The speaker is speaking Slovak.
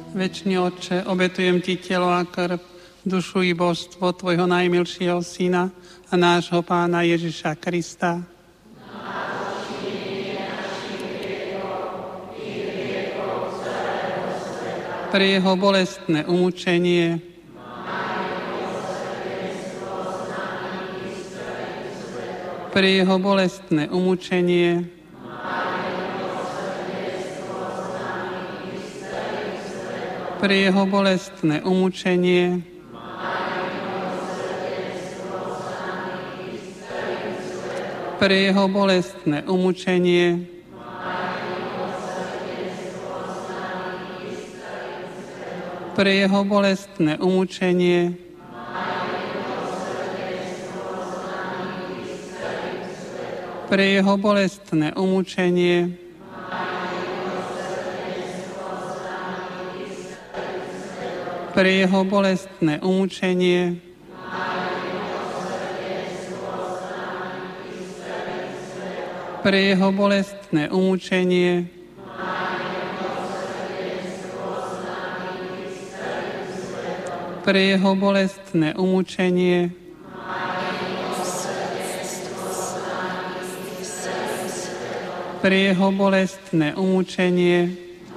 Večný Otče, obetujem Ti telo a krv, dušu i božstvo Tvojho najmilšieho Syna a nášho Pána Ježiša Krista. Pre jeho bolestné umúčenie, pre jeho bolestné umúčenie, pre jeho bolestné umúčenie, pre jeho bolestné umúčenie, pre jeho bolestné umúčenie, pre jeho bolestné umúčenie, pre jeho bolestné umúčenie, pre jeho bolestné umúčenie, pre jeho bolestné umúčenie, pre jeho bolestné umúčenie,